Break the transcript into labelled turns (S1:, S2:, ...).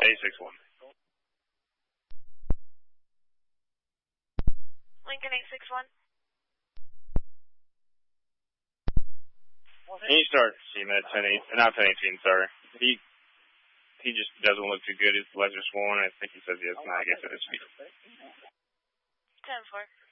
S1: 861.
S2: Lincoln 861.
S1: Can you start CMed 1018, not 1018, sorry. He just doesn't look too good. His legs are swollen. I think he says he has NIGS at his feet.
S2: 10-4.